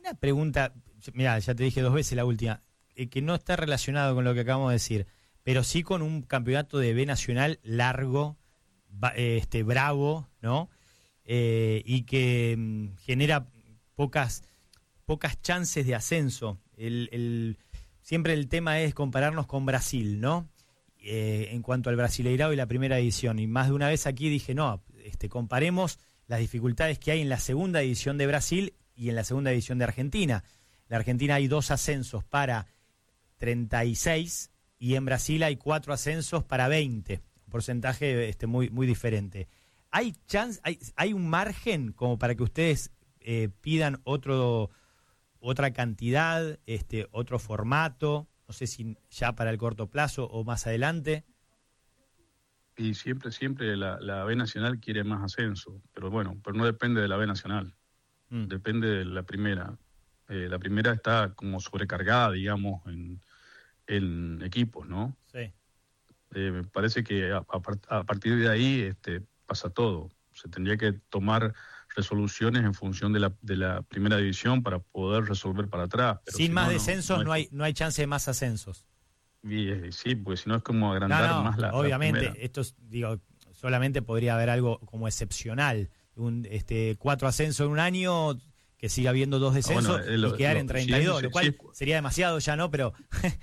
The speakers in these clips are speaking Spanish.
una pregunta, mirá, ya te dije 2 veces la última, que no está relacionado con lo que acabamos de decir, pero sí con un campeonato de B Nacional largo, bravo, ¿no? Y que genera pocas chances de ascenso. Siempre el tema es compararnos con Brasil, ¿no? En cuanto al Brasileirao y la primera división. Y más de una vez aquí dije, no, comparemos las dificultades que hay en la segunda división de Brasil y en la segunda división de Argentina. En la Argentina hay 2 ascensos para 36 y en Brasil hay 4 ascensos para 20. Un porcentaje muy, muy diferente. ¿Hay un margen como para que ustedes pidan otra cantidad, otro formato? No sé si ya para el corto plazo o más adelante. Y siempre la B Nacional quiere más ascenso, pero no depende de la B Nacional, depende de la primera. La primera está como sobrecargada, digamos, en equipos, ¿no? Sí. Me parece que a partir de ahí pasa todo. Se tendría que tomar resoluciones en función de la primera división para poder resolver para atrás. Pero sin más descensos no hay chance de más ascensos. Sí, porque si no es como agrandar más la obviamente, la primera. esto solamente podría haber algo como excepcional. 4 ascensos en un año, que siga habiendo 2 descensos y quedar en 32, lo cual sería demasiado ya, ¿no? Pero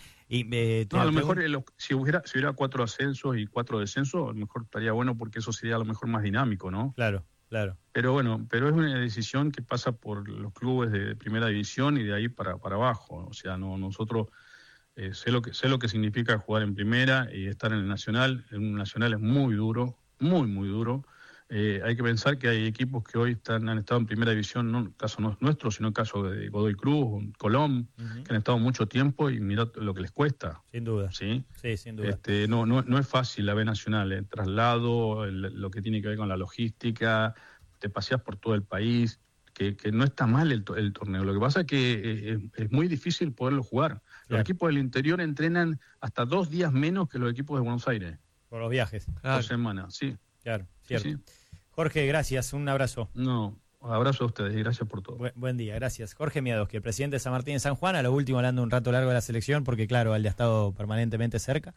a lo mejor si hubiera 4 ascensos y 4 descensos, a lo mejor estaría bueno porque eso sería a lo mejor más dinámico, ¿no? Claro. Pero es una decisión que pasa por los clubes de primera división y de ahí para abajo. O sea, nosotros sé lo que significa jugar en primera y estar en el Nacional. En un Nacional es muy duro, muy, muy duro. Hay que pensar que hay equipos que hoy han estado en primera división, no el caso no es nuestro, sino el caso de Godoy Cruz, Colón, que han estado mucho tiempo y mirá lo que les cuesta. Sin duda. Sí, sin duda. No es fácil la B Nacional, el traslado, lo que tiene que ver con la logística, te paseas por todo el país, que no está mal el torneo. Lo que pasa es que es muy difícil poderlo jugar. Claro. Los equipos del interior entrenan hasta 2 días menos que los equipos de Buenos Aires. Por los viajes. Por semana, sí. Claro, cierto. Sí. Jorge, gracias, un abrazo. No, abrazo a ustedes y gracias por todo. Buen día, gracias. Jorge Miadoski, el presidente de San Martín de San Juan, a lo último hablando un rato largo de la selección, porque claro, él ha estado permanentemente cerca.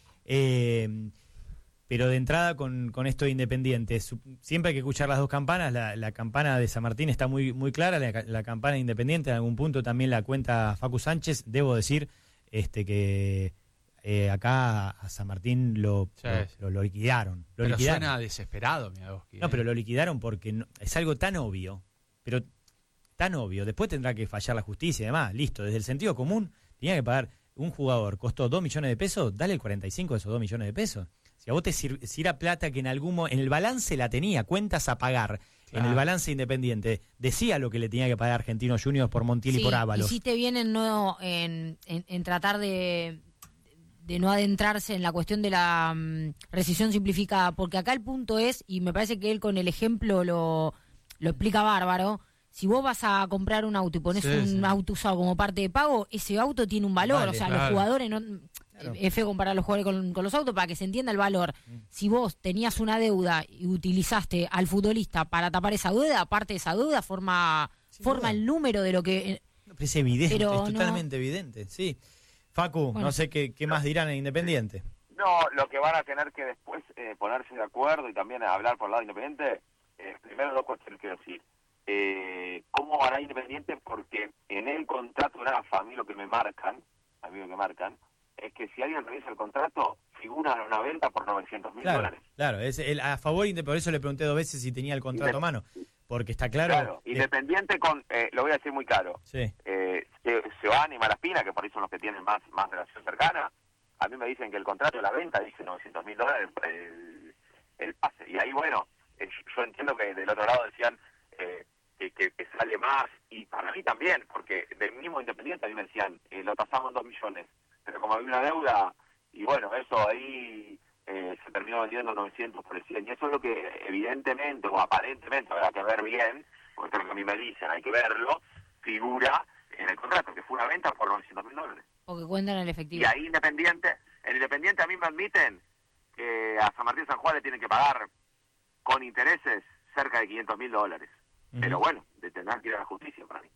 Pero de entrada con esto de Independiente, siempre hay que escuchar las 2 campanas. La campana de San Martín está muy, muy clara, la campana de Independiente en algún punto también la cuenta Facu Sánchez. Debo decir que acá a San Martín lo liquidaron. Pero suena desesperado, Miadoski. No, pero lo liquidaron porque es algo tan obvio, pero tan obvio. Después tendrá que fallar la justicia y demás. Listo, desde el sentido común tenía que pagar. Un jugador costó 2 millones de pesos, dale el 45 de esos 2 millones de pesos. Si a vos te sirviera plata que en el balance la tenía, cuentas a pagar, en el balance Independiente, decía lo que le tenía que pagar Argentinos Juniors por Montiel y por Ábalos. Hiciste bien en tratar de no adentrarse en la cuestión de la rescisión simplificada, porque acá el punto es, y me parece que él con el ejemplo lo explica bárbaro. Si vos vas a comprar un auto y pones auto usado como parte de pago, ese auto tiene un valor. O sea, los jugadores no... Claro. Es feo comparar a los jugadores con los autos para que se entienda el valor. Si vos tenías una deuda y utilizaste al futbolista para tapar esa deuda, aparte de esa deuda forma el número de lo que... Es evidente, es totalmente evidente, sí. Facu, no sé qué más dirán en Independiente. No, lo que van a tener que después ponerse de acuerdo y también hablar por el lado Independiente, primero 2 cosas que quiero decir. ¿Cómo hará Independiente? Porque en el contrato de AFA, a mí lo que me marcan, es que si alguien revisa el contrato, figura una venta por $900.000. Claro, es a favor, por eso le pregunté 2 veces si tenía el contrato a mano, porque está claro. Independiente lo voy a decir muy claro, se van y Malaspina, que por ahí son los que tienen más relación cercana, a mí me dicen que el contrato de la venta dice $900.000 el pase, y ahí yo entiendo que del otro lado decían que sale más, y para mí también, porque del mismo Independiente a mí me decían, lo tasamos en 2 millones, pero como había una deuda, y eso ahí se terminó vendiendo 900 por el 100, y eso es lo que evidentemente, o aparentemente, habrá que ver bien, porque es lo que a mí me dicen, hay que verlo, figura en el contrato, que fue una venta por $900.000. Porque cuentan el efectivo. Y ahí en Independiente a mí me admiten que a San Martín San Juan le tienen que pagar con intereses cerca de $500.000. Pero tendrán que ir a la justicia para mí.